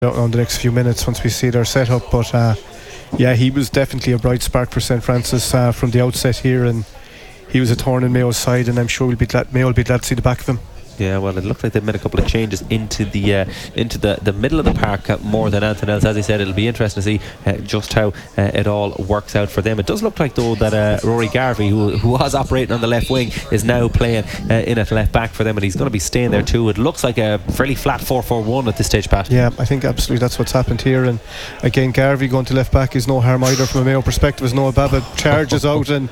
on the next few minutes once we see their setup. But yeah, he was definitely a bright spark for St. Francis from the outset here, and he was a thorn in Mayo's side, and I'm sure Mayo will be glad to see the back of him. Yeah, well, it looked like they've made a couple of changes into the middle of the park more than anything else. As I said, it'll be interesting to see just how it all works out for them. It does look like, though, that Rory Garvey, who was operating on the left wing, is now playing in at left back for them, and he's going to be staying there too. It looks like a fairly flat 4-4-1 at this stage, Pat. Yeah, I think absolutely that's what's happened here. And again, Garvey going to left back is no harm either from a Mayo perspective, as Noah Babbitt charges out and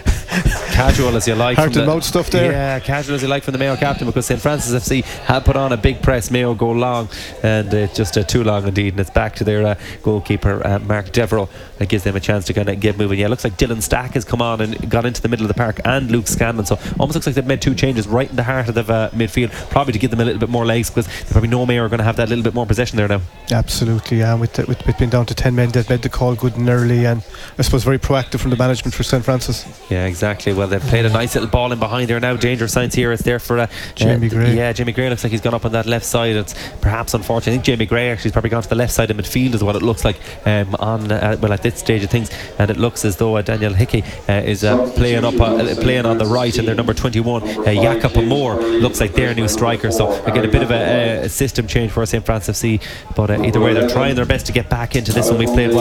casual as you like, heart and mouth stuff there. Yeah, casual as you like from the Mayo captain, because St. Francis FC had put on a big press. Mayo go long, and just too long indeed, and it's back to their goalkeeper Mark Devereux. That gives them a chance to kind of get moving. Yeah, it looks like Dylan Stack has come on and got into the middle of the park, and Luke Scanlon, so almost looks like they've made two changes right in the heart of the midfield, probably to give them a little bit more legs, because they probably know Mayo are going to have that little bit more possession there now. Absolutely, yeah. With being down to 10 men, they've made the call good and early, and I suppose very proactive from the management for St. Francis. Yeah, exactly. Well, they've played a nice little ball in behind there now. Danger signs here. It's there for Jamie Gray. Yeah, Jamie Gray looks like he's gone up on that left side. It's perhaps unfortunate. I think Jamie Gray actually has probably gone to the left side of midfield, is what it looks like at this stage of things, and it looks as though Daniel Hickey is playing on the right, and their number 21 Jakob Moore looks like their new striker. So again, a bit of a system change for St. Francis FC, but either way, they're trying their best to get back into this one. We've played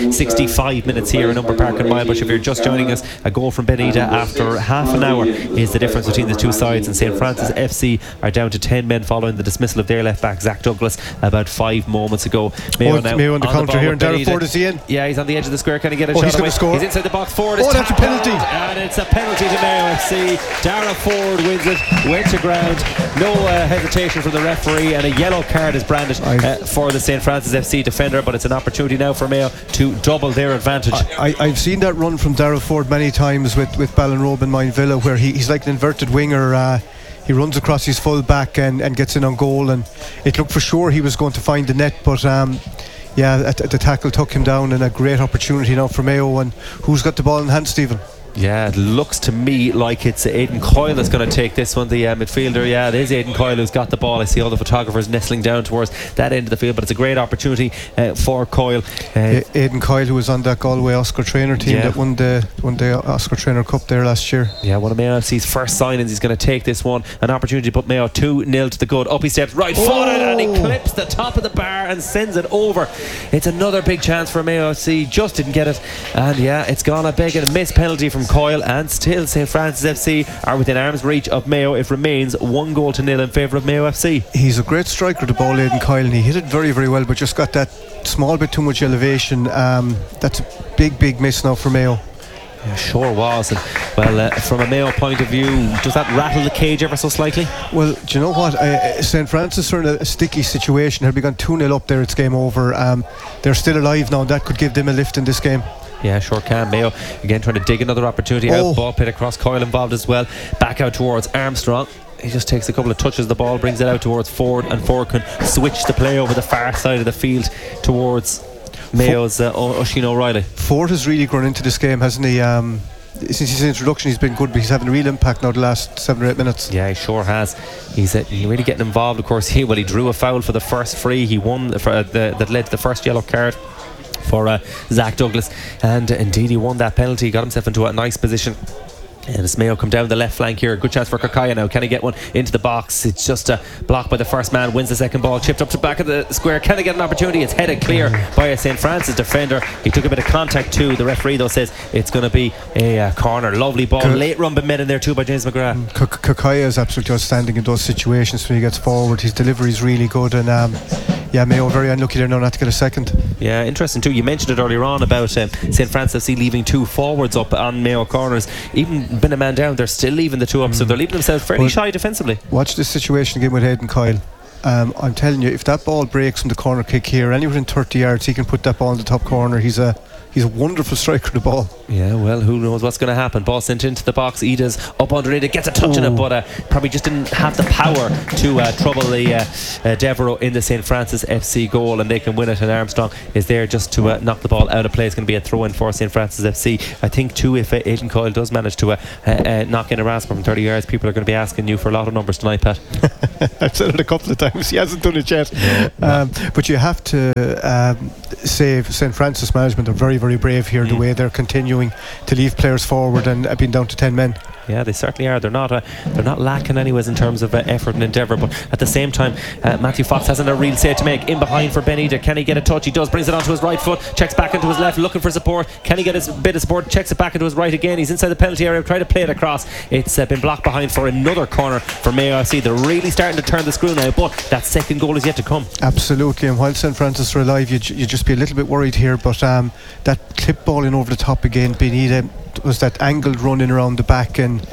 65 minutes here in Umber Park and Milebush. If you're just joining us, a goal from Benita after half an hour is the difference between the two sides, and St. Francis FC are down to 10 men following the dismissal of their left back Zach Douglas about 5 moments ago. Mayo on the counter here, and Darragh Ford, is he in? Yeah, he's on the edge of the square. Can he get a shot he's away? Score. He's inside the box. Ford is that's a penalty, and it's a penalty to Mayo FC. Darragh Ford wins it, went to ground, no hesitation from the referee, and a yellow card is branded for the St. Francis FC defender, but it's an opportunity now for Mayo to double their advantage. I've seen that run from Darragh Ford many times with Ballinrobe and Mine Villa, where he's like an inverted winger. He runs across his full back and gets in on goal, and it looked for sure he was going to find the net, but yeah, the tackle took him down, and a great opportunity now for Mayo. And who's got the ball in hand, Stephen? Yeah, it looks to me like it's Aidan Coyle that's going to take this one, the midfielder. Yeah, it is Aidan Coyle who's got the ball. I see all the photographers nestling down towards that end of the field, but it's a great opportunity for Coyle. Aidan Coyle, who was on that Galway Oscar Trainer team that won the Oscar Trainer Cup there last year. Yeah, one of Mayo FC's first signings. He's going to take this one, an opportunity to put Mayo 2-0 to the good. Up he steps, right footed, and he clips the top of the bar and sends it over. It's another big chance for Mayo FC, just didn't get it, and yeah, it's gone a big and a missed penalty from Coyle, and still St. Francis FC are within arm's reach of Mayo. It remains 1-0 in favour of Mayo FC. He's a great striker, the ball, Aidan Coyle, and he hit it very, very well, but just got that small bit too much elevation. That's a big miss now for Mayo. Yeah, sure was. And well, from a Mayo point of view, does that rattle the cage ever so slightly? Well, do you know what? St. Francis are in a sticky situation. Had we gone 2-0 up there, it's game over. They're still alive now, and that could give them a lift in this game. Yeah, sure can. Mayo again trying to dig another opportunity out. Ball pit across, Coyle involved as well. Back out towards Armstrong. He just takes a couple of touches of the ball, brings it out towards Ford, and Ford can switch the play over the far side of the field towards Mayo's Oisin O'Reilly. Ford has really grown into this game, hasn't he? Since his introduction, he's been good, but he's having a real impact now the last 7 or 8 minutes. Yeah, he sure has. He's really getting involved. Of course, he drew a foul for the first free. He won that led to the first yellow card for Zach Douglas, and indeed he won that penalty. He got himself into a nice position. And as Mayo come down the left flank here, good chance for Kirkaya now. Can he get one into the box? It's just blocked by the first man, wins the second ball, chipped up to the back of the square. Can he get an opportunity? It's headed clear by a St. Francis defender. He took a bit of contact too. The referee though says it's going to be a corner. Lovely ball, late run but met in there too by James McGrath. Kirkaya is absolutely outstanding in those situations when he gets forward. His delivery is really good, and yeah, Mayo very unlucky there now not to get a second. Yeah, interesting too. You mentioned it earlier on about St. Francis FC leaving 2 forwards up on Mayo corners. Even been a man down, they're still leaving the 2 up, so they're leaving themselves fairly shy defensively. Watch this situation again with Aidan Coyle. I'm telling you, if that ball breaks from the corner kick here, anywhere in 30 yards, he can put that ball in the top corner. He's a he's a wonderful striker of the ball. Yeah, well, who knows what's going to happen. Ball sent into the box. Ida's up underneath it, gets a touch in it, but probably just didn't have the power to trouble the Devereux in the St. Francis FC goal, and they can win it. And Armstrong is there just to knock the ball out of play. It's going to be a throw-in for St. Francis FC. I think too, if Aidan Coyle does manage to knock in a rasp from 30 yards, people are going to be asking you for a lot of numbers tonight, Pat. I've said it a couple of times. He hasn't done it yet. No. But you have to say St. Francis management are very, very brave here, the way they're continuing to leave players forward and being down to 10 men. Yeah, they certainly are. They're not lacking anyways in terms of effort and endeavour, but at the same time Matthew Fox hasn't a real save to make. In behind for Ben Ida. Can he get a touch? He does. Brings it onto his right foot, checks back into his left, looking for support. Can he get his bit of support? Checks it back into his right again. He's inside the penalty area, trying to play it across. It's been blocked behind for another corner for Mayo FC. They're really starting to turn the screw now, but that second goal is yet to come. Absolutely. And while St. Francis are alive, you just be a little bit worried here, but that clip ball in over the top again, Ben Ida, was that angled run in around the back, and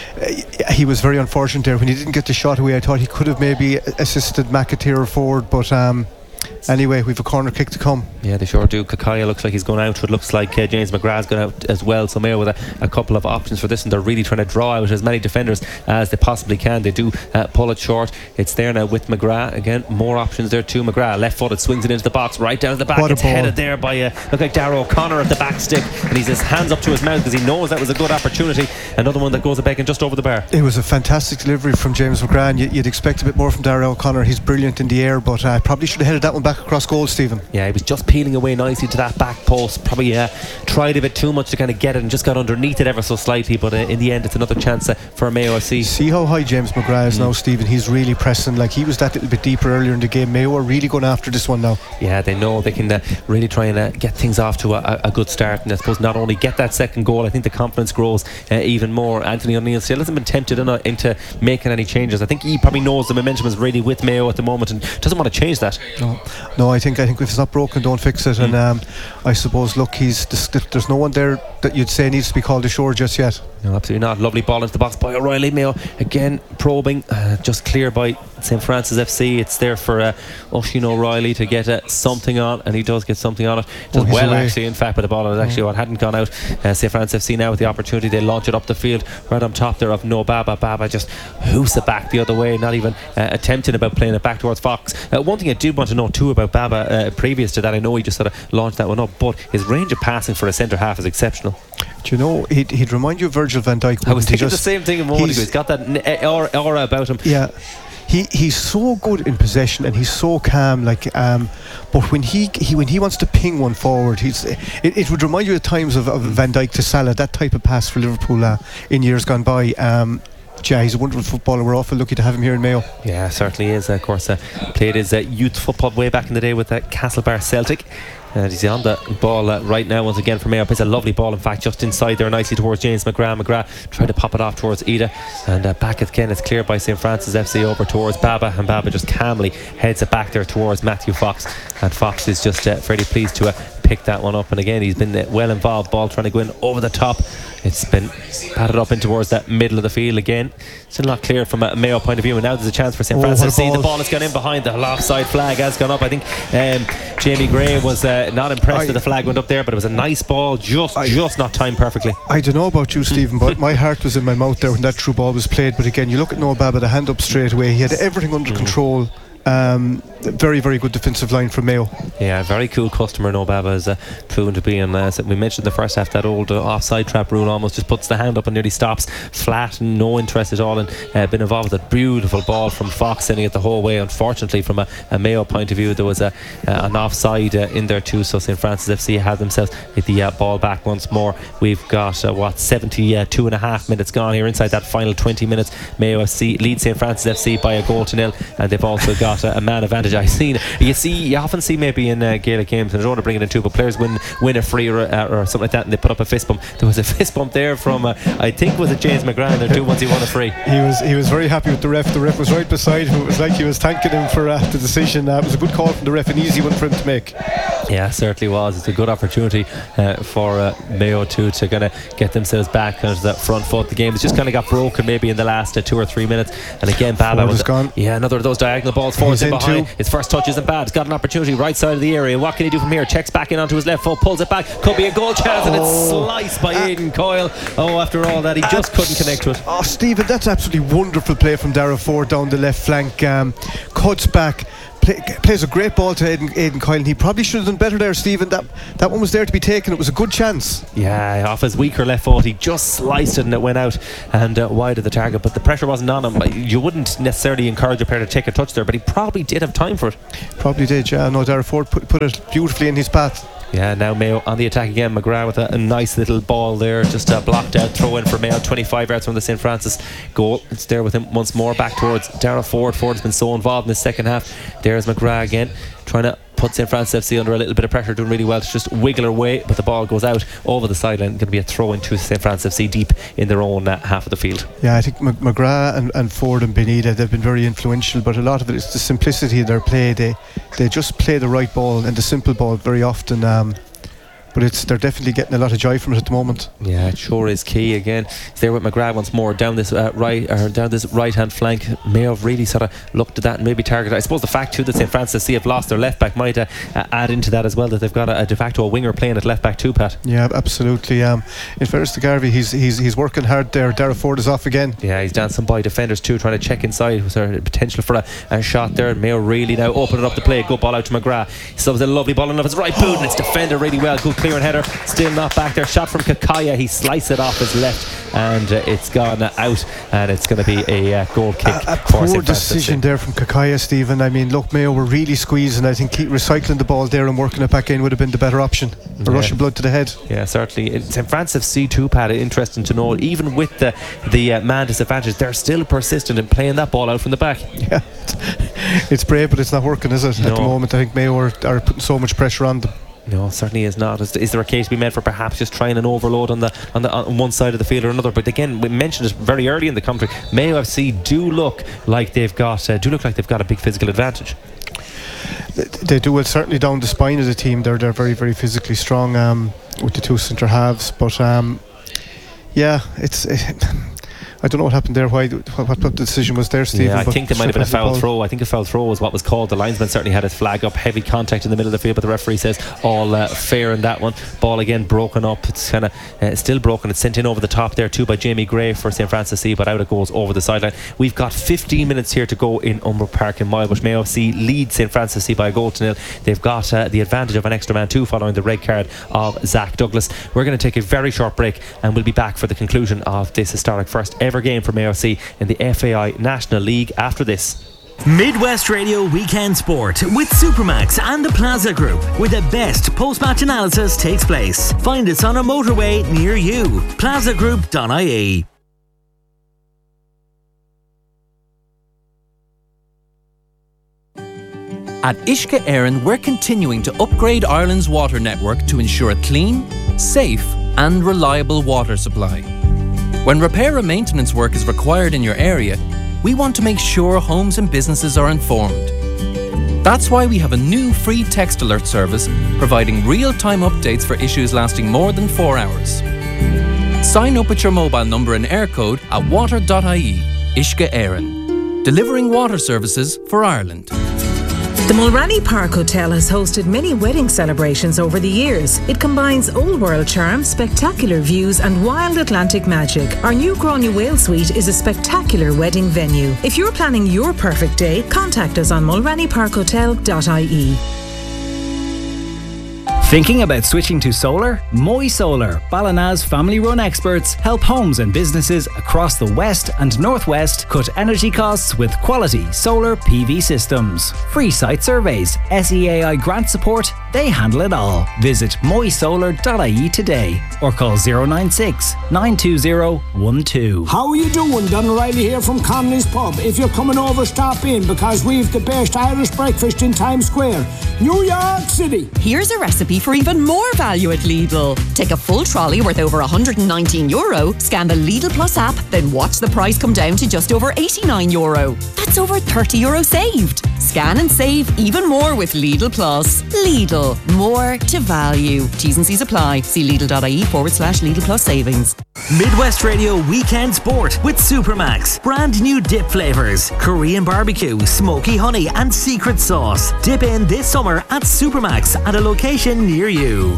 he was very unfortunate there when he didn't get the shot away. I thought he could have maybe assisted McAteer forward, but anyway, we've a corner kick to come. Yeah, they sure do. Kakaya looks like he's going out. It looks like James McGrath's going out as well. So Mayo with a couple of options for this, and they're really trying to draw out as many defenders as they possibly can. They do pull it short. It's there now with McGrath again. More options there too. McGrath left footed, swings it into the box, right down to the back. It's headed there by look like Darragh O'Connor at the back stick, and he's his hands up to his mouth because he knows that was a good opportunity. Another one that goes a begging just over the bar. It was a fantastic delivery from James McGrath, and you'd expect a bit more from Darragh O'Connor. He's brilliant in the air, but probably should have headed that one back across goal, Stephen. Yeah, he was just peeling away nicely to that back post. Probably tried a bit too much to kind of get it and just got underneath it ever so slightly, but in the end it's another chance for Mayo FC. See how high James McGrath is now, Stephen. He's really pressing. Like, he was that little bit deeper earlier in the game. Mayo are really going after this one now. Yeah, they know they can really try and get things off to a good start, and I suppose not only get that second goal, I think the confidence grows even more. Anthony O'Neill still hasn't been tempted into making any changes. I think he probably knows the momentum is really with Mayo at the moment and doesn't want to change that. No, I think if it's not broken, don't fix it. And I suppose, look, there's no one there that you'd say needs to be called ashore just yet. No, absolutely not. Lovely ball into the box by O'Reilly. Mayo again probing, just clear by St. Francis FC. It's there for Oisin O'Reilly to get something on, and he does get something on it. Does well away. Actually, in fact, but the ball is actually what hadn't gone out. St. Francis FC now with the opportunity, they launch it up the field right on top there of No Baba. Baba just hoofs it back the other way, not even attempting about playing it back towards Fox. One thing I did want to know too about Baba previous to that, I know he just sort of launched that one up, but his range of passing for a centre half is exceptional. Do you know, he'd remind you of Virgil van Dijk. I was thinking the same thing a moment ago. He's got that aura about him. Yeah, he's so good in possession and he's so calm. Like, but when he wants to ping one forward, it would remind you at times of Van Dijk to Salah, that type of pass for Liverpool in years gone by. Yeah, he's a wonderful footballer. We're awful lucky to have him here in Mayo. Yeah, certainly is. Of course, played his youth football way back in the day with Castlebar Celtic. And he's on the ball right now once again for Mayo. It's a lovely ball, in fact, just inside there nicely towards James McGrath. McGrath tried to pop it off towards Ida, and back again it's cleared by St. Francis FC over towards Baba, and Baba just calmly heads it back there towards Matthew Fox, and Fox is just fairly pleased to pick that one up. And again, he's been well involved. Ball trying to go in over the top. It's been patted up in towards that middle of the field again. Still not clear from a Mayo point of view, and now there's a chance for St. Francis FC. The ball has gone in behind. The offside flag has gone up. I think Jamie Gray was not impressed that the flag went up there, but it was a nice ball, just not timed perfectly. I don't know about you, Stephen, but my heart was in my mouth there when that through ball was played. But again, you look at Noah Baba, the hand up straight away. He had everything under control. Very, very good defensive line from Mayo. Yeah, very cool customer Noah Baba is proven to be, and we mentioned the first half, that old offside trap rule almost just puts the hand up and nearly stops flat, and no interest at all in been involved with that beautiful ball from Fox, sending it the whole way. Unfortunately, from a Mayo point of view, there was an offside in there too, so St. Francis FC had themselves the ball back once more. We've got 72 and a half minutes gone here inside that final 20 minutes. Mayo FC lead St. Francis FC by a goal to nil, and they've also got a man advantage. You often see maybe in Gaelic games, and I don't want to bring it in too, but players win a free or something like that, and they put up a fist bump. There was a fist bump there from I think was it James McGrath there too once he won a free. He was very happy with the ref. The ref was right beside him. It was like he was thanking him for the decision. It was a good call from the ref, an easy one for him to make. Yeah, certainly was. It's a good opportunity for Mayo to kind of get themselves back onto that front foot. The game has just kind of got broken maybe in the last 2 or 3 minutes. And again, Baba was gone. Yeah, another of those diagonal balls. Forwards in behind. His first touch isn't bad. He's got an opportunity right side of the area. What can he do from here? Checks back in onto his left foot, pulls it back. Could be a goal chance, and it's sliced by Aidan Coyle. After all that, he just couldn't connect to it. Stephen, that's absolutely wonderful play from Darragh Ford down the left flank. Cuts back. Plays a great ball to Aidan Coyle, and he probably should have done better there, Stephen. That one was there to be taken. It was a good chance. Yeah, off his weaker left foot, he just sliced it and it went out and wide of the target, but the pressure wasn't on him. You wouldn't necessarily encourage a player to take a touch there, but he probably did have time for it. Probably did, yeah. No, Darragh Ford put it beautifully in his path. Yeah, now Mayo on the attack again. McGrath with a nice little ball there, just blocked out, throw in for Mayo, 25 yards from the St. Francis goal. It's there with him once more, back towards Darragh Ford. Ford's been so involved in the second half. There's McGrath again, trying to put St. Francis FC under a little bit of pressure, doing really well to just wiggle her way, but the ball goes out over the sideline. Going to be a throw into St. Francis FC deep in their own half of the field. Yeah, I think McGrath and Ford and Benita, they've been very influential, but a lot of it is the simplicity of their play. They just play the right ball and the simple ball very often. But they're definitely getting a lot of joy from it at the moment. Yeah, it sure is key. Again, it's there with McGrath once more down this right hand flank. Mayo have really sort of looked at that and maybe targeted. I suppose the fact too that St. Francis have lost their left back might add into that as well, that they've got a de facto winger playing at left back too, Pat. Yeah, absolutely. In fairness to Garvey, he's working hard there. Darragh Ford is off again. Yeah, he's dancing by defenders too, trying to check inside. Was there potential for a shot there? Mayo really now opening up the play. Good ball out to McGrath. He subs a lovely ball off his right boot, and it's defended really well. Good clearing header, still not back there. Shot from Kakaya, he sliced it off his left, and it's gone out, and it's going to be a goal kick. A poor decision there from Kakaya, Stephen. I mean, look, Mayo were really squeezing. I think recycling the ball there and working it back in would have been the better option. A rush of blood to the head. Yeah, certainly. St. Francis C2, Pat, interesting to know, even with the man disadvantage, they're still persistent in playing that ball out from the back. Yeah, it's brave, but it's not working, is it? No. At the moment, I think Mayo are putting so much pressure on them. No, it certainly is not. Is there a case to be made for perhaps just trying an overload on one side of the field or another? But again, we mentioned it very early in the country. Mayo FC do look like they've got a big physical advantage. They do. Well, certainly down the spine of the team, they're very, very physically strong with the two centre halves. But yeah, I don't know what happened there. What the decision was there, Stephen? Yeah, I think there might have been a foul throw. I think a foul throw was what was called. The linesman certainly had his flag up. Heavy contact in the middle of the field, but the referee says all fair in that one. Ball again broken up. It's kind of still broken. It's sent in over the top there too by Jamie Gray for St. Francis C, but out it goes over the sideline. We've got 15 minutes here to go in Umbro Park in Milebush. Mayo FC lead St. Francis C by a goal to nil. They've got the advantage of an extra man too, following the red card of Zach Douglas. We're going to take a very short break, and we'll be back for the conclusion of this historic first ever game for Mayo FC in the FAI National League after this. Midwest Radio Weekend Sport with Supermax and the Plaza Group, where the best post-match analysis takes place. Find us on a motorway near you. plazagroup.ie. At Uisce Éireann, we're continuing to upgrade Ireland's water network to ensure a clean, safe and reliable water supply. When repair and maintenance work is required in your area, we want to make sure homes and businesses are informed. That's why we have a new free text alert service providing real-time updates for issues lasting more than 4 hours. Sign up with your mobile number and air code at water.ie. Uisce Éireann, delivering water services for Ireland. The Mulranny Park Hotel has hosted many wedding celebrations over the years. It combines old world charm, spectacular views and wild Atlantic magic. Our new Gráinne Whale Suite is a spectacular wedding venue. If you're planning your perfect day, contact us on mulrannyparkhotel.ie. Thinking about switching to solar? Moy Solar, Ballina's family-run experts, help homes and businesses across the West and Northwest cut energy costs with quality solar PV systems. Free site surveys, SEAI grant support, they handle it all. Visit moysolar.ie today or call 096 920 12. How are you doing? Don O'Reilly here from Connolly's Pub. If you're coming over, stop in because we've the best Irish breakfast in Times Square, New York City. Here's a recipe trolley for even more value at Lidl. Take a full trolley worth over €119, scan the Lidl Plus app, then watch the price come down to just over €89. That's over €30 saved. Scan and save even more with Lidl Plus. Lidl, more to value. T's and C's apply. See Lidl.ie/Lidl Plus savings. Midwest Radio Weekend Sport with Supermax. Brand new dip flavours: Korean barbecue, smoky honey and secret sauce. Dip in this summer at Supermax at a location near you.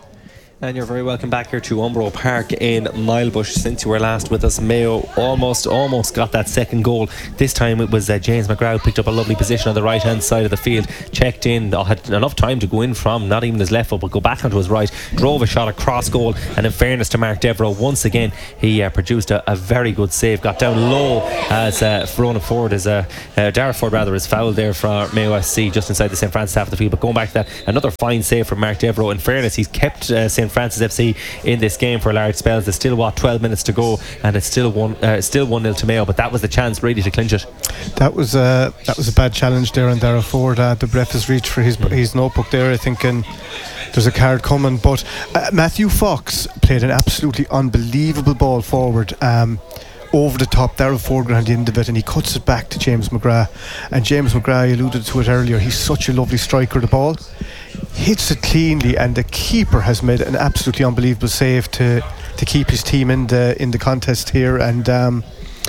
And you're very welcome back here to Umbro Park in Milebush. Since you were last with us, Mayo almost got that second goal. This time it was James McGrath picked up a lovely position on the right hand side of the field, checked in, had enough time to go in from not even his left foot but go back onto his right, drove a shot across goal, and in fairness to Mark Devereux, once again he produced a very good save, got down low as Verona Ford Dara Ford is fouled there from Mayo SC just inside the St. Francis half of the field. But going back to that, another fine save from Mark Devereux. In fairness, he's kept St. Francis FC in this game for large spells. There's still 12 minutes to go, and it's still 1-0 to Mayo, but that was the chance really to clinch it. That was a bad challenge there on Dara Ford. The ref has reached for his notebook there, I think, and there's a card coming. But Matthew Fox played an absolutely unbelievable ball forward, over the top. Dara Ford got on the end of it and he cuts it back to James McGrath, and James McGrath, I alluded to it earlier, he's such a lovely striker of the ball, hits it cleanly, and the keeper has made an absolutely unbelievable save to keep his team in the contest here. And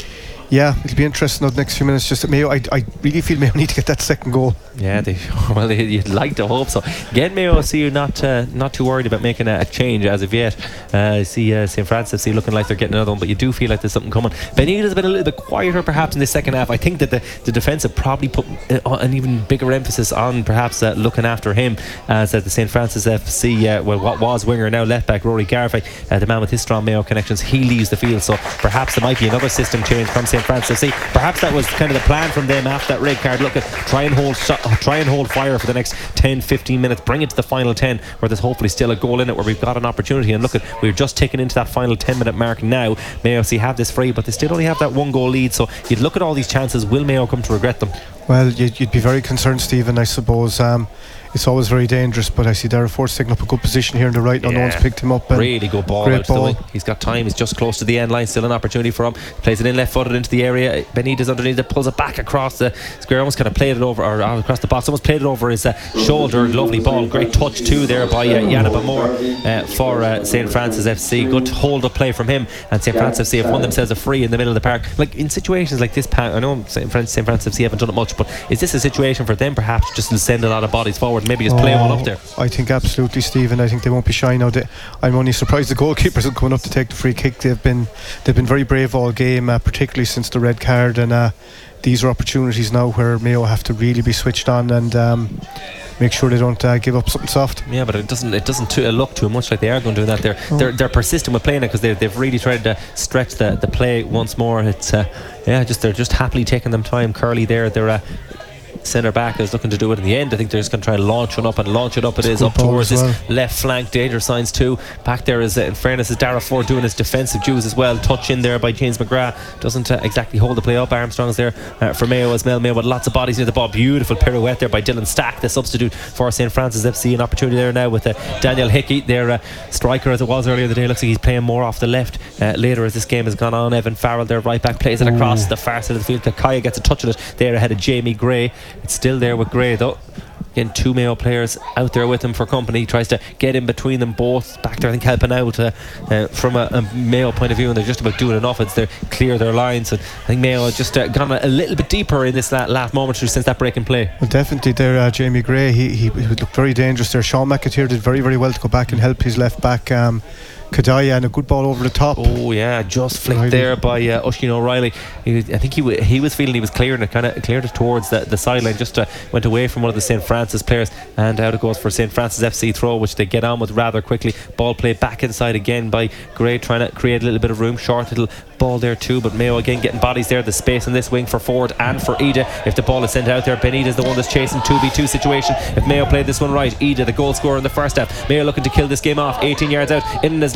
yeah, it'll be interesting over the next few minutes. Just at Mayo, I really feel Mayo need to get that second goal. Yeah, you'd like to hope so. Again, Mayo, I see you're not too worried about making a change as of yet. I see St. Francis FC looking like they're getting another one, but you do feel like there's something coming. Benitez has been a little bit quieter perhaps in the second half. I think that the defence have probably put an even bigger emphasis on perhaps looking after him, as the St. Francis FC, what was winger, now left back Rory Garvey, the man with his strong Mayo connections, he leaves the field. So perhaps there might be another system change from St. Francis FC. Perhaps that was kind of the plan from them after that red card. Look at try and hold fire for the next 10-15 minutes, bring it to the final 10 where there's hopefully still a goal in it, where we've got an opportunity. And look at, we're just ticking into that final 10-minute mark now. Mayo FC have this free, but they still only have that one goal lead. So you'd look at all these chances, will Mayo come to regret them? Well, you'd be very concerned, Stephen, I suppose. It's always very dangerous, but I see Dara Ford taking up a good position here on the right. No one's picked him up. Really good ball. Great ball. He's got time. He's just close to the end line. Still an opportunity for him. Plays it in left footed into the area. Benitez underneath it, pulls it back across the square. Almost kind of played it over, or across the box. Almost played it over his shoulder. Lovely ball. Great touch too there by Yana Bamor for St. Francis FC. Good hold up play from him. And St. Francis FC have won themselves a free in the middle of the park. Like in situations like this, I know St. Francis FC haven't done it much, but is this a situation for them perhaps just to send a lot of bodies forward, maybe just play one up there? I think absolutely, Stephen. I think they won't be shy now. I'm only surprised the goalkeepers are coming up to take the free kick. They've been very brave all game, particularly since the red card, and these are opportunities now where Mayo have to really be switched on and make sure they don't give up something soft. Yeah, but it doesn't look too much like they are going to do that. They're persistent with playing it because they've really tried to stretch the play once more. It's they're just happily taking them time. Curly there, they're centre back is looking to do it in the end. I think they're just going to try and launch it up. It is up towards this left flank. Danger signs too. Back there is, in fairness, is Dara Ford doing his defensive dues as well. Touch in there by James McGrath. Doesn't exactly hold the play up. Armstrong's there for Mayo as well. Mayo with lots of bodies near the ball. Beautiful pirouette there by Dylan Stack, the substitute for St. Francis FC. An opportunity there now with Daniel Hickey, their striker as it was earlier in the day. Looks like he's playing more off the left later as this game has gone on. Evan Farrell, their right back, plays it across the far side of the field. Kakaya gets a touch of it there ahead of Jamie Gray. It's still there with Gray though. Again, two Mayo players out there with him for company. He tries to get in between them both. Back there, I think, helping out from a Mayo point of view, and they're just about doing enough. It's they clear their lines. And I think Mayo have just gone a little bit deeper in this last moment since that break in play. Well, definitely there, Jamie Gray. He looked very dangerous there. Sean McAteer did very, very well to go back and help his left back. Kadaya, and a good ball over the top. Oh yeah, just flicked there by Oisin O'Reilly. I think he was feeling he was clearing it, kind of cleared it towards the sideline, just went away from one of the St. Francis players, and out it goes for St. Francis FC throw, which they get on with rather quickly. Ball played back inside again by Gray, trying to create a little bit of room. Short little ball there too, but Mayo again getting bodies there. The space in this wing for Ford and for Ida. If the ball is sent out there, Benitez is the one that's chasing 2v2 situation. If Mayo played this one right, Ida, the goal scorer in the first half. Mayo looking to kill this game off. 18 yards out, in his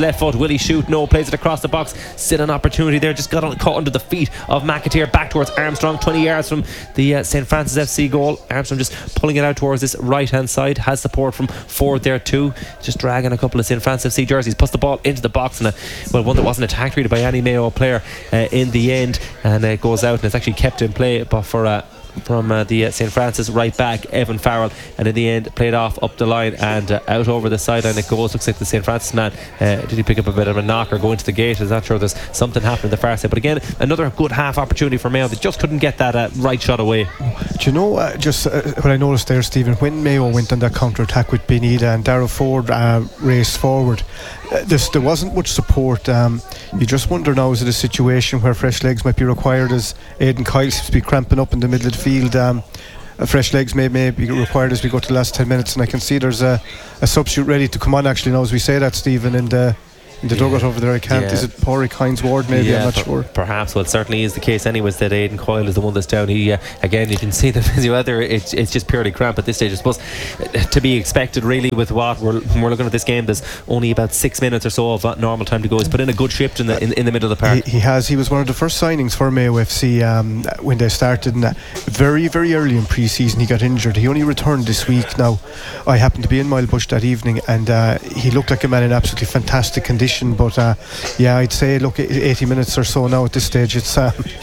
left foot. Will he shoot? No. Plays it across the box. Still an opportunity there. Just got caught under the feet of McAteer. Back towards Armstrong, 20 yards from the St. Francis FC goal. Armstrong just pulling it out towards this right hand side. Has support from Ford there too. Just dragging a couple of St. Francis FC jerseys. Puts the ball into the box, and one that wasn't attacked really by any Mayo player in the end, and it goes out, and it's actually kept in play but from the St. Francis right back Evan Farrell, and in the end played off up the line and out over the sideline it goes. Looks like the St. Francis man did he pick up a bit of a knock or go into the gate? I'm not sure. There's something happening the far side, but again another good half opportunity for Mayo. They just couldn't get that right shot away. Do you know what I noticed there, Stephen, when Mayo went on that counter attack with Benita and Darragh Ford raced forward, there wasn't much support. You just wonder now, is it a situation where fresh legs might be required, as Aidan Kyle seems to be cramping up in the middle of the field. Fresh legs may be required as we go to the last 10 minutes, and I can see there's a substitute ready to come on actually now as we say that, Stephen, in the dugout over there. I can't. Is it Pádraig Hines-Ward maybe? I'm not sure. Perhaps. Well, it certainly is the case anyways that Aidan Coyle is the one that's down. He again, you can see the physio there. It's just purely cramp at this stage. I suppose to be expected really with what we're looking at this game. There's only about 6 minutes or so of normal time to go. He's put in a good shift in the middle of the park. He has. He was one of the first signings for Mayo FC when they started, and very very early in pre-season he got injured. He only returned this week. Now I happened to be in Milebush that evening, and he looked like a man in absolutely fantastic condition. But I'd say, look, 80 minutes or so now at this stage, it's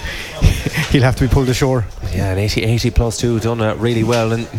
he'll have to be pulled ashore. Yeah, and 80 plus 2 done really well, and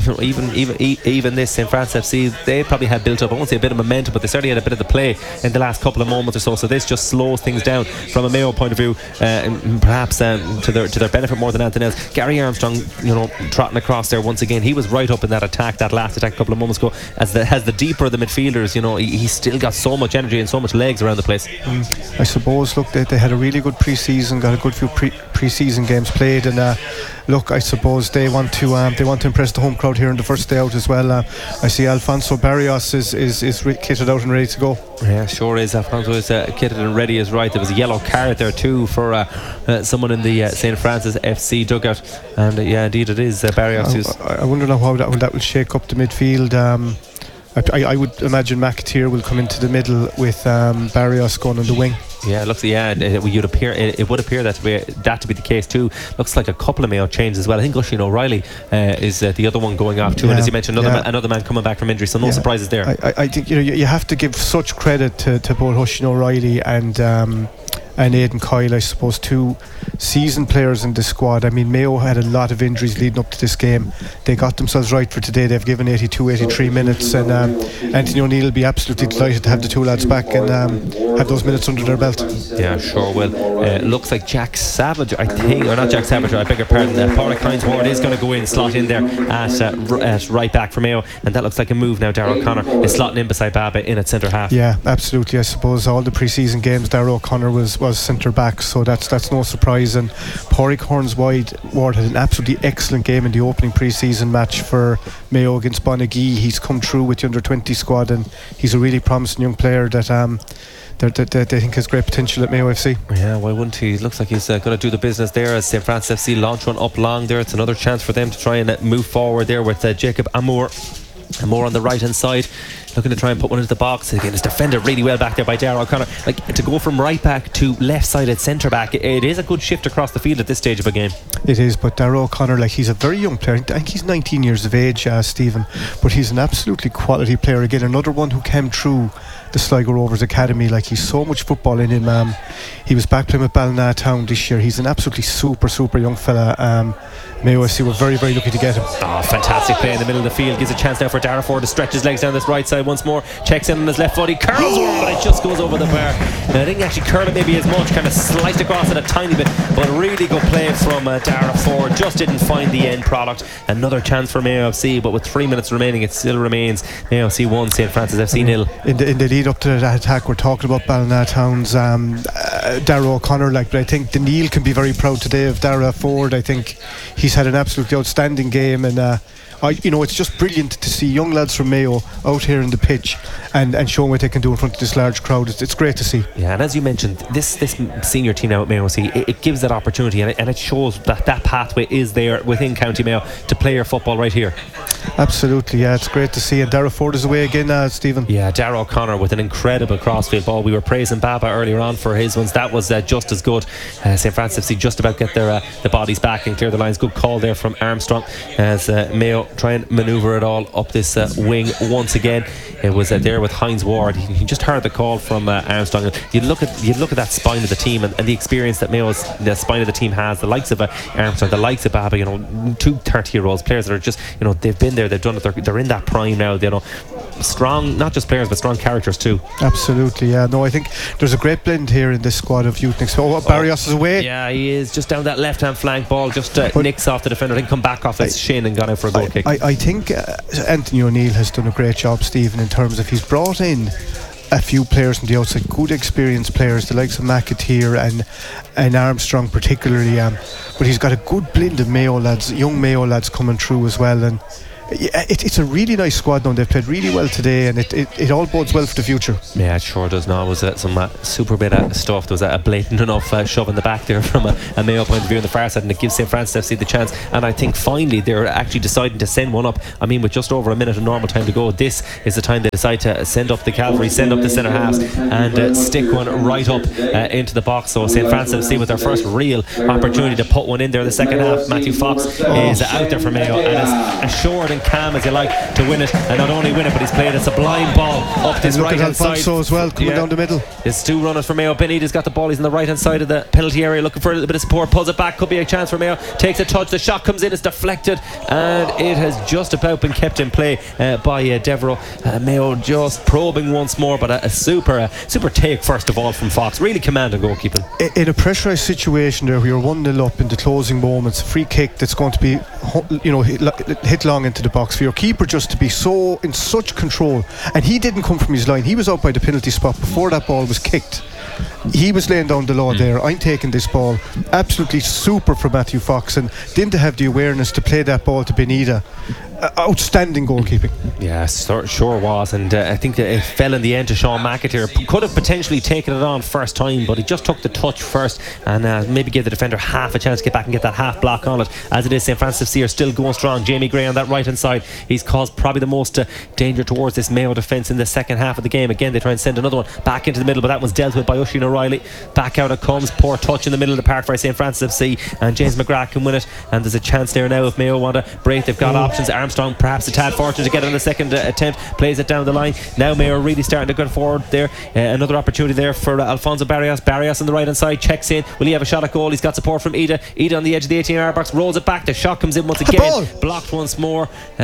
even this St. Francis FC, they probably had built up, I won't say a bit of momentum, but they certainly had a bit of the play in the last couple of moments or so. So this just slows things down from a Mayo point of view, and perhaps to their benefit more than anything else. Gary Armstrong, trotting across there once again. He was right up in that last attack a couple of moments ago. As the deeper of the midfielders, he's still got so much energy and so much legs around the place. I suppose, look, they had a really good pre-season, got a good few pre-season games played, and look, I suppose they want to impress the home crowd here in the first day out as well. I see Alfonso Barrios is kitted out and ready to go. Yeah, sure is. Alfonso is kitted and ready, is right. There was a yellow card there too for someone in the St. Francis FC dugout, and indeed it is Barrios. I wonder now how that will shake up the midfield. I would imagine McAteer will come into the middle with Barrios going on the wing. Yeah, it looks. It would appear that to be the case too. Looks like a couple of Mayo changes as well. I think Oisín O'Reilly is the other one going off too, and as you mentioned, another man coming back from injury. So no surprises there. I think you have to give such credit to both Oisín O'Reilly and Aidan Kyle, I suppose, two seasoned players in the squad. I mean, Mayo had a lot of injuries leading up to this game. They got themselves right for today. They've given 83 minutes, and Anthony O'Neill will be absolutely delighted to have the two lads back and have those minutes under their belt. Yeah, sure will. Looks like Jack Savage, I think, or not Jack Savage, I beg your pardon, Pádraig Hines-Ward is going to go in, slot in there at right back for Mayo, and that looks like a move now. Darragh O'Connor is slotting in beside Baba in at centre half. Yeah, absolutely. I suppose all the pre-season games Darragh O'Connor was centre back, so that's no surprise. And Pádraig Hines-Ward had an absolutely excellent game in the opening pre-season match for Mayo against Bonagee. He's come through with the under-20 squad, and he's a really promising young player that they think has great potential at Mayo FC. Yeah, why wouldn't he? Looks like he's going to do the business there as St. Francis FC launch one up long there. It's another chance for them to try and move forward there with Jacob Amour on the right hand side, looking to try and put one into the box. Again, it's defended really well back there by Darragh O'Connor. Like, to go from right back to left sided centre back, it is a good shift across the field at this stage of a game. It is, but Darragh O'Connor, like, he's a very young player. I think he's 19 years of age, Stephen, but he's an absolutely quality player. Again, another one who came through the Sligo Rovers Academy. Like, he's so much football in him. He was back playing with Ballinatown this year. He's an absolutely super young fella. Mayo FC were very, very lucky to get him. Oh, fantastic play in the middle of the field. Gives a chance now for Darragh Ford to stretch his legs down this right side once more. Checks in on his left foot. He curls one, but it just goes over the bar. Now, I didn't actually curl it maybe as much, kind of sliced across it a tiny bit, but really good play from Darragh Ford. Just didn't find the end product. Another chance for Mayo FC, but with 3 minutes remaining, it still remains Mayo FC 1, St. Francis FC 0. In the lead up to that attack, we're talking about Ballinatown's Darragh O'Connor, but I think Neil can be very proud today of Darragh Ford. I think he's had an absolutely outstanding game, and it's just brilliant to see young lads from Mayo out here in the pitch and showing what they can do in front of this large crowd. It's great to see. Yeah, and as you mentioned, this senior team now at Mayo FC, it gives that opportunity, and it shows that pathway is there within County Mayo to play your football right here. Absolutely, yeah, it's great to see. And Darragh Ford is away again, Stephen. Yeah, Darragh O'Connor with an incredible crossfield ball. We were praising Baba earlier on for his ones. That was just as good. St. Francis FC just about get their the bodies back and clear the lines. Good call there from Armstrong as Mayo try and manoeuvre it all up this wing once again. It was there with Heinz Ward. He just heard the call from Armstrong. And you'd look at that spine of the team and the experience that the spine of the team has. The likes of Armstrong, the likes of Baba, 2 30-year-olds, players that are just, they've been there, they've done it, they're in that prime now, strong, not just players but strong characters too. Absolutely, yeah. No, I think there's a great blend here in this squad of youth. Barrios is away. Yeah, he is just down that left hand flank. Ball just nicks off the defender, then come back off his shin and gone out for a goal kick. I think Anthony O'Neill has done a great job, Stephen, in terms of he's brought in a few players from the outside, good experienced players, the likes of McAteer and Armstrong particularly, but he's got a good blend of Mayo lads, young Mayo lads coming through as well. And it's a really nice squad now. They've played really well today, and it all bodes well for the future. Yeah, it sure does. Now, it was some super bit of stuff. There was a blatant enough shove in the back there from a Mayo point of view on the far side, and it gives St. Francis FC the chance. And I think finally they're actually deciding to send one up. I mean, with just over a minute of normal time to go, this is the time they decide to send up the cavalry, send up the centre halves, and stick one right up into the box. So St. Francis FC with their first real opportunity to put one in there in the second half. Matthew Fox is out there for Mayo and is assured and calm as you like to win it, and not only win it but he's played a sublime ball up this right hand side. Alfonso as well coming down the middle. There's 2 runners for Mayo. Benitez got the ball, he's on the right hand side of the penalty area looking for a little bit of support, pulls it back, could be a chance for Mayo, takes a touch, the shot comes in, it's deflected, and it has just about been kept in play by Devereux. Mayo just probing once more, but a super take first of all from Fox, really commanding goalkeeping. In a pressurised situation there, where you're 1-0 up in the closing moments, a free kick that's going to be hit long into the box, for your keeper just to be in such control, and he didn't come from his line, he was out by the penalty spot before that ball was kicked. He was laying down the law there. I'm taking this ball. Absolutely super for Matthew Fox, and then to have the awareness to play that ball to Benita. Outstanding goalkeeping. Yeah, sure was, and I think that it fell in the end to Sean McAteer. Could have potentially taken it on first time, but he just took the touch first and maybe gave the defender half a chance to get back and get that half block on it. As it is, St. Francis FC are still going strong. Jamie Gray on that right hand side, he's caused probably the most danger towards this Mayo defence in the second half of the game. Again, they try and send another one back into the middle, but that one's dealt with by Oisin O'Reilly. Back out it comes, poor touch in the middle of the park for St. Francis FC, and James McGrath can win it, and there's a chance there now if Mayo want to break. They've got options. Armstrong perhaps a tad fortunate to get it on the second attempt, plays it down the line. Now Mayo are really starting to go forward there. Another opportunity there for Alfonso Barrios on the right hand side, checks in, will he have a shot at goal? He's got support from Ida on the edge of the 18-yard box, rolls it back, the shot comes in once again, blocked once more.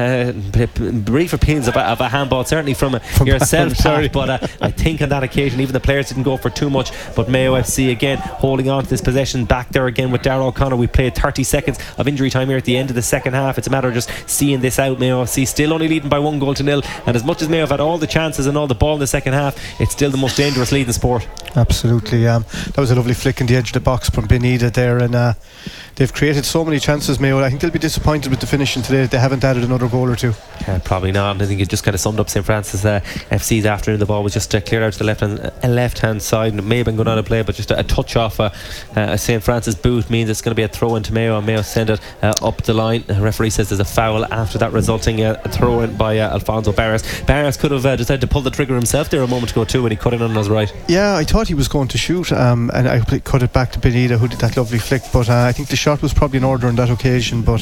Brief opinions of a handball certainly from yourself, Pat, but I think on that occasion even the players didn't go for too much, but Mayo FC again holding on to this possession back there again with Darragh O'Connor. We played 30 seconds of injury time here at the end of the second half. It's a matter of just seeing this out. Mayo FC still only leading by 1-0, and as much as Mayo have had all the chances and all the ball in the second half, it's still the most dangerous lead in sport. Absolutely. That was a lovely flick in the edge of the box from Benita there, and they've created so many chances, Mayo. I think they'll be disappointed with the finishing today. They haven't added another goal or two. Probably not. I think it just kind of summed up St. Francis FC's afternoon. The ball was just cleared out to the left hand side, and it may have been going on to play, but just a touch off a St. Francis boot means it's going to be a throw in to Mayo, and Mayo send it up the line. The referee says there's a foul after that, resulting a throw in by Alfonso Barrios. Barrios could have decided to pull the trigger himself there a moment ago too when he cut in on his right. Yeah, I thought he was going to shoot, and I cut it back to Benita, who did that lovely flick, but I think the shot was probably in order on that occasion, but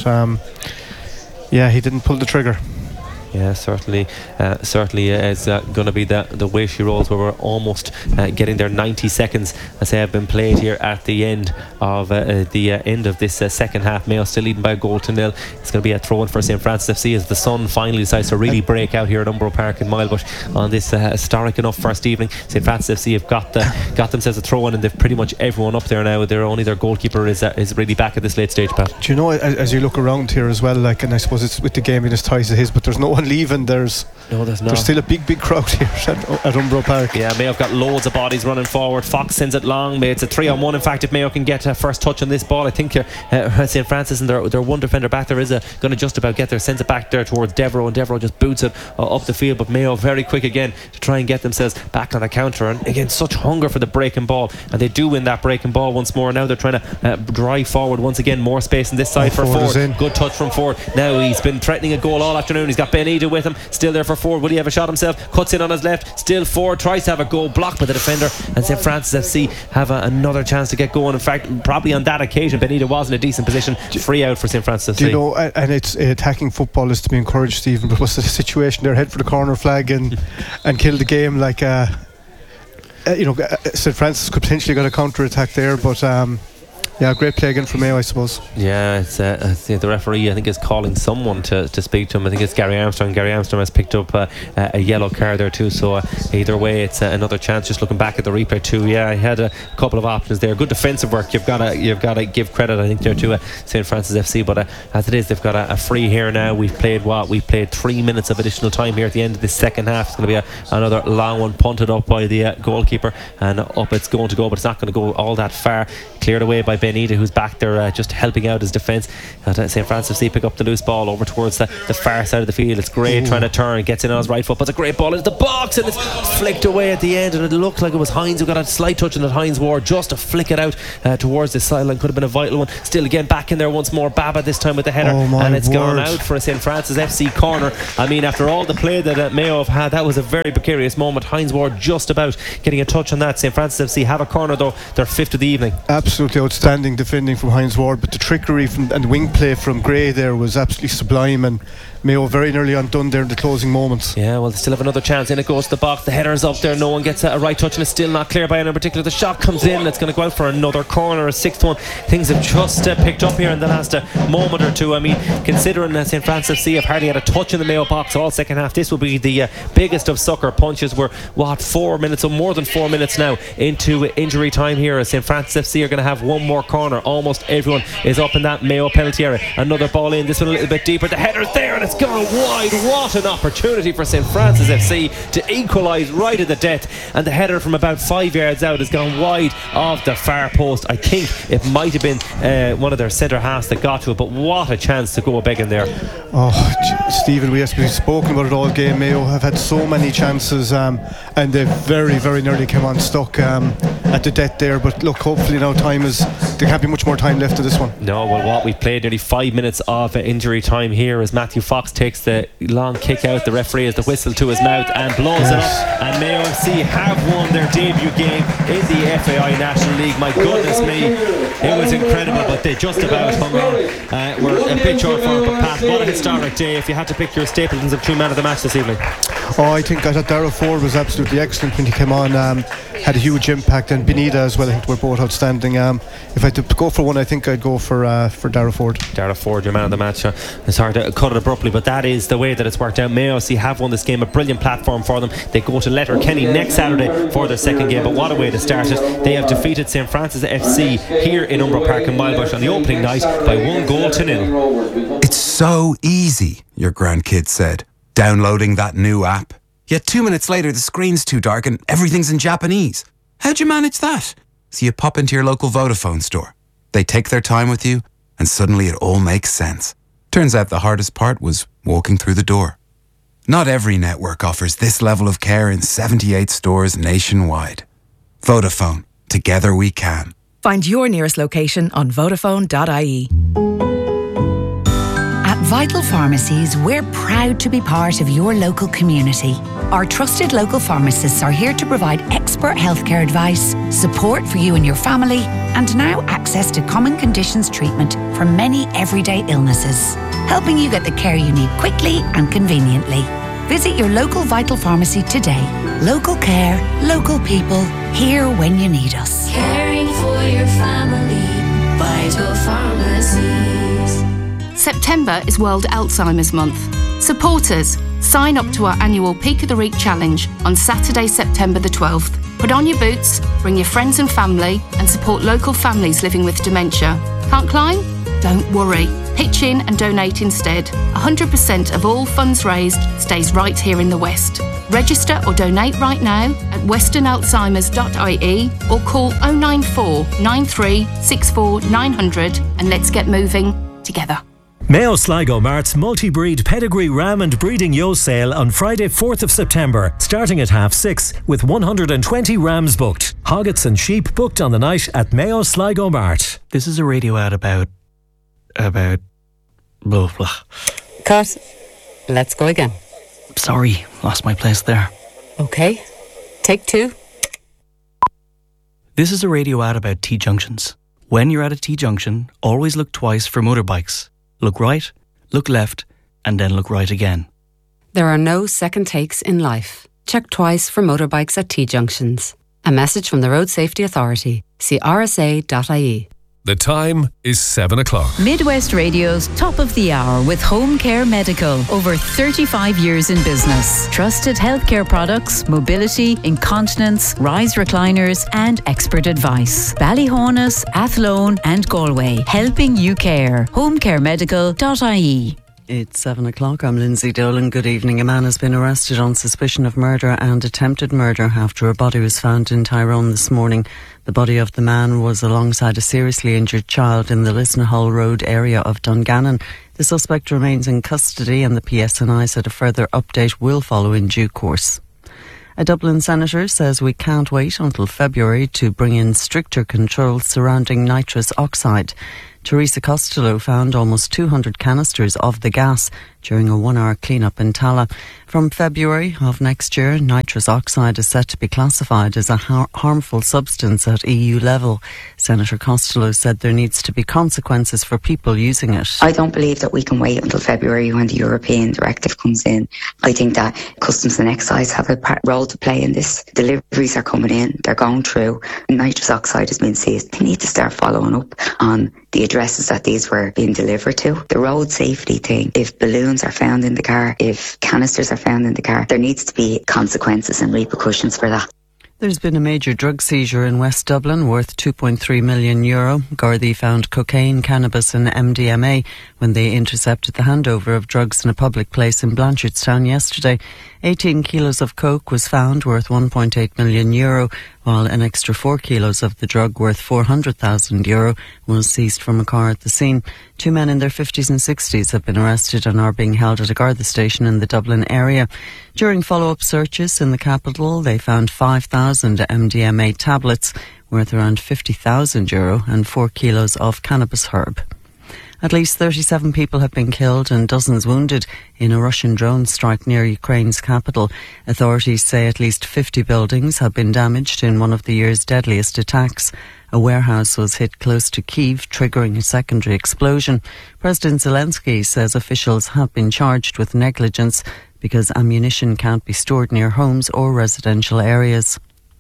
yeah, he didn't pull the trigger. Yeah, certainly is going to be the way she rolls, where we're almost getting their 90 seconds as they have been played here at the end of this second half. Mayo still leading by 1-0. It's going to be a throw-in for St. Francis FC as the sun finally decides to really break out here at Umbro Park in Milebush on this historic enough first evening. St. Francis FC have got themselves a throw-in, and they've pretty much everyone up there now. Only their goalkeeper is really back at this late stage, Pat. Do you know, as you look around here as well, and I suppose it's with the game in its ties of his, but there's no one anyone leaving, there's still a big crowd here at Umbro Park. Yeah, Mayo have got loads of bodies running forward. Fox sends it long. It's a 3-on-1. In fact, if Mayo can get a first touch on this ball, I think St. Francis and their one defender back there is going to just about get there. Sends it back there towards Devereux, and Devereux just boots it up the field. But Mayo very quick again to try and get themselves back on a counter. And again, such hunger for the breaking ball, and they do win that breaking ball once more. Now they're trying to drive forward once again. More space on this side for Ford. Good touch from Ford. Now he's been threatening a goal all afternoon. He's got Ben Ida with him, still there for Ford. Will he have a shot himself? Cuts in on his left. Still Ford tries to have a goal, blocked by the defender, and St. Francis FC have another chance to get going. In fact, probably on that occasion Ben Ida was in a decent position. Free out for St. Francis FC. Do you know, and it's attacking football is to be encouraged, Stephen, but what's the situation there? Head for the corner flag and kill the game. Like St. Francis could potentially get a counter attack there, but great play again from Mayo, I suppose. Yeah, it's the referee, I think, is calling someone to speak to him. I think it's Gary Armstrong. Gary Armstrong has picked up a yellow card there too, so either way it's another chance. Just looking back at the replay too, I had a couple of options there. Good defensive work. You've got to give credit, I think, there to St. Francis FC, but as it is, they've got a free here now. We've played 3 minutes of additional time here at the end of the second half. It's going to be another long one, punted up by the goalkeeper, and up it's going to go, but it's not going to go all that far. Cleared away by Ben Ida, who's back there just helping out his defence. St. Francis FC pick up the loose ball over towards the far side of the field. It's great, trying to turn, gets in on his right foot, puts a great ball into the box, and it's flicked away at the end, and it looked like it was Hines who got a slight touch on it. Hines Ward just to flick it out towards the sideline. Could have been a vital one. Still again back in there once more. Baba this time with the header, and it's gone out for a St. Francis FC corner. I mean, after all the play that Mayo have had, that was a very precarious moment. Hines Ward just about getting a touch on that. St. Francis FC have a corner though. They're fifth of the evening. Absolutely outstanding defending from Hines Ward, but the trickery and wing play from Gray there was absolutely sublime, and Mayo very nearly undone there in the closing moments. Yeah, well, they still have another chance. In it goes to the box. The header's up there. No one gets a right touch, and it's still not clear by anyone in particular. The shot comes in. It's going to go out for another corner, a sixth one. Things have just picked up here in the last moment or two. I mean, considering St. Francis FC have hardly had a touch in the Mayo box all second half, this will be the biggest of sucker punches. We're 4 minutes or more than 4 minutes now into injury time here. St. Francis FC are going to have one more corner. Almost everyone is up in that Mayo penalty area. Another ball in. This one a little bit deeper. The header's there, and it's gone wide. What an opportunity for St. Francis FC to equalise right at the death, and the header from about 5 yards out has gone wide of the far post. I think it might have been one of their centre halves that got to it, but what a chance to go begging there. Stephen, we have spoken about it all game. Mayo have had so many chances, and they very, very nearly came unstuck at the death there, but look, hopefully now there can't be much more time left to this one. No, well, we've played nearly 5 minutes of injury time here as Matthew Fox takes the long kick out. The referee has the whistle to his mouth and blows it up, and Mayo FC have won their debut game in the FAI National League. My goodness me, it was incredible, but they just about hung on. We're a bit short for it, but Pat, what a historic day. If you had to pick your Stapletons of true man of the match this evening. I thought Darragh Ford was absolutely excellent when he came on. Had a huge impact, and Benita as well. I think were both outstanding. If I had to go for one, I think I'd go for Darragh Ford. Darragh Ford, your man of the match. It's hard to cut it abruptly, but that is the way that it's worked out. Mayo FC have won this game, a brilliant platform for them. They go to Letterkenny next Saturday for their second game, but what a way to start it. They have defeated St. Francis FC here in Umbro Park in Milebush on the opening night by 1-0. It's so easy, your grandkid said, downloading that new app. Yet 2 minutes later, the screen's too dark and everything's in Japanese. How'd you manage that? So you pop into your local Vodafone store. They take their time with you, and suddenly it all makes sense. Turns out the hardest part was walking through the door. Not every network offers this level of care in 78 stores nationwide. Vodafone. Together we can. Find your nearest location on Vodafone.ie. At Vital Pharmacies, we're proud to be part of your local community. Our trusted local pharmacists are here to provide expert healthcare advice, support for you and your family, and now access to common conditions treatment for many everyday illnesses, helping you get the care you need quickly and conveniently. Visit your local Vital Pharmacy today. Local care, local people, here when you need us. Caring for your family, Vital Pharmacies. September is World Alzheimer's Month. Support us. Sign up to our annual Peak of the Reek Challenge on Saturday, September the 12th. Put on your boots, bring your friends and family, and support local families living with dementia. Can't climb? Don't worry. Pitch in and donate instead. 100% of all funds raised stays right here in the West. Register or donate right now at westernalzheimers.ie or call 094 93 64 900 and let's get moving together. Mayo Sligo Mart's multi-breed pedigree ram and breeding yo sale on Friday 4th of September, starting at 6:30 with 120 rams booked. Hoggets and sheep booked on the night at Mayo Sligo Mart. This is a radio ad about blah blah. Cut. Let's go again. Sorry, lost my place there. Okay. Take 2. This is a radio ad about T-junctions. When you're at a T-junction, always look twice for motorbikes. Look right, look left, and then look right again. There are no second takes in life. Check twice for motorbikes at T-junctions. A message from the Road Safety Authority. See rsa.ie. The time is 7 o'clock. Midwest Radio's Top of the Hour with Home Care Medical. Over 35 years in business. Trusted healthcare products, mobility, incontinence, rise recliners and expert advice. Ballyhonus, Athlone and Galway. Helping you care. homecaremedical.ie. It's 7 o'clock. I'm Lindsay Dolan. Good evening. A man has been arrested on suspicion of murder and attempted murder after a body was found in Tyrone this morning. The body of the man was alongside a seriously injured child in the Lisnahull Road area of Dungannon. The suspect remains in custody and the PSNI said a further update will follow in due course. A Dublin senator says we can't wait until February to bring in stricter controls surrounding nitrous oxide. Teresa Costello found almost 200 canisters of the gas during a 1-hour clean-up in Tala. From February of next year, nitrous oxide is set to be classified as a harmful substance at EU level. Senator Costello said there needs to be consequences for people using it. I don't believe that we can wait until February when the European directive comes in. I think that Customs and Excise have a role to play in this. Deliveries are coming in, they're going through, nitrous oxide has been seized. They need to start following up on the addresses that these were being delivered to. The road safety thing, if balloons are found in the car, if canisters are found in the car, there needs to be consequences and repercussions for that. There's been a major drug seizure in West Dublin worth €2.3 million. Gardaí found cocaine, cannabis and MDMA when they intercepted the handover of drugs in a public place in Blanchardstown yesterday. 18 kilos of coke was found worth €1.8 million, while an extra 4 kilos of the drug worth €400,000 was seized from a car at the scene. 2 men in their 50s and 60s have been arrested and are being held at a Garda station in the Dublin area. During follow-up searches in the capital, they found 5,000 MDMA tablets worth around €50,000 and 4 kilos of cannabis herb. At least 37 people have been killed and dozens wounded in a Russian drone strike near Ukraine's capital. Authorities say at least 50 buildings have been damaged in one of the year's deadliest attacks. A warehouse was hit close to Kyiv, triggering a secondary explosion. President Zelensky says officials have been charged with negligence because ammunition can't be stored near homes or residential areas.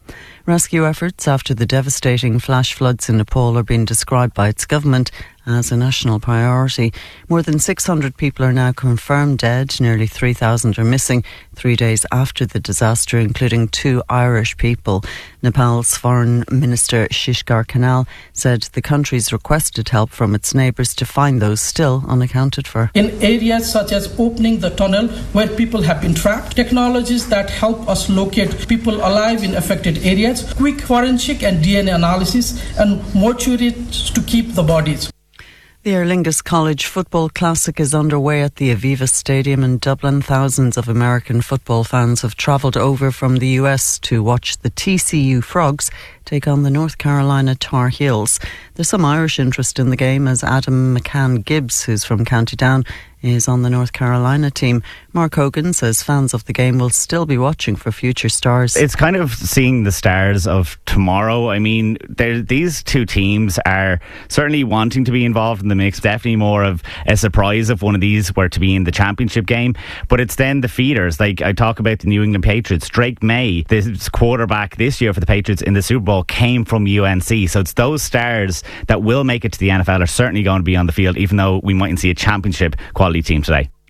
Rescue efforts after the devastating flash floods in Nepal are being described by its government as a national priority. More than 600 people are now confirmed dead. Nearly 3,000 are missing 3 days after the disaster, including 2 Irish people. Nepal's Foreign Minister Shishkar Kanal said the country's requested help from its neighbours to find those still unaccounted for. In areas such as opening the tunnel where people have been trapped, technologies that help us locate people alive in affected areas, quick forensic and DNA analysis, and mortuaries to keep the bodies. The Aer Lingus College Football Classic is underway at the Aviva Stadium in Dublin. Thousands of American football fans have travelled over from the US to watch the TCU Frogs take on the North Carolina Tar Heels. There's some Irish interest in the game as Adam McCann Gibbs, who's from County Down, is on the North Carolina team. Mark Hogan says fans of the game will still be watching for future stars. It's kind of seeing the stars of tomorrow. I mean, these two teams are certainly wanting to be involved in the mix. Definitely more of a surprise if one of these were to be in the championship game. But it's then the feeders. Like I talk about the New England Patriots. Drake May, the quarterback this year for the Patriots in the Super Bowl, came from UNC. So it's those stars that will make it to the NFL are certainly going to be on the field, even though we mightn't see a championship quality team today.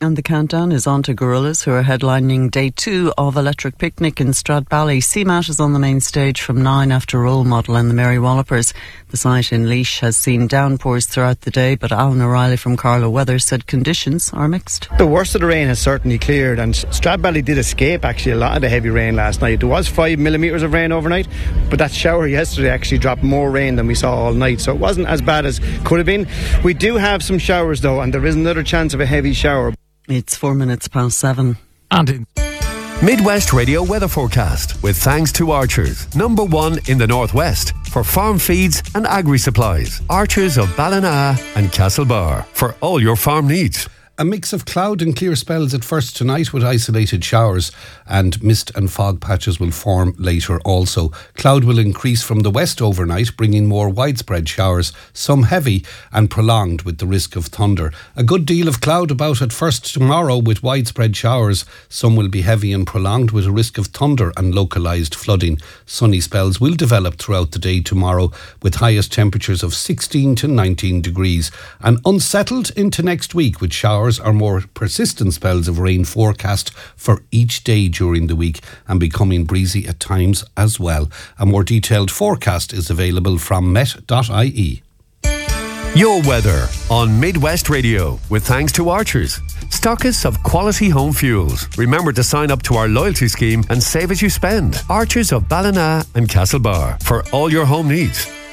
And the countdown is on to Gorillas, who are headlining day 2 of Electric Picnic in Stradbally. CMAT is on the main stage from 9 after Role Model and the Mary Wallopers. The site in Laois has seen downpours throughout the day, but Alan O'Reilly from Carlow Weather said conditions are mixed. The worst of the rain has certainly cleared, and Stradbally did escape actually a lot of the heavy rain last night. There was 5 millimetres of rain overnight, but that shower yesterday actually dropped more rain than we saw all night, so it wasn't as bad as could have been. We do have some showers though, and there is another chance of a heavy shower. It's 4 minutes past 7. And in Midwest Radio weather forecast with thanks to Archers, #1 in the Northwest for farm feeds and agri supplies. Archers of Ballina and Castlebar for all your farm needs. A mix of cloud and clear spells at first tonight with isolated showers, and mist and fog patches will form later also. Cloud will increase from the west overnight, bringing more widespread showers, some heavy and prolonged with the risk of thunder. A good deal of cloud about at first tomorrow with widespread showers. Some will be heavy and prolonged with a risk of thunder and localised flooding. Sunny spells will develop throughout the day tomorrow with highest temperatures of 16 to 19 degrees. And unsettled into next week with showers or more persistent spells of rain forecast for each day during the week, and becoming breezy at times as well. A more detailed forecast is available from met.ie. Your weather on Midwest Radio with thanks to Archers, stockists of quality home fuels. Remember to sign up to our loyalty scheme and save as you spend. Archers of Ballina and Castlebar for all your home needs.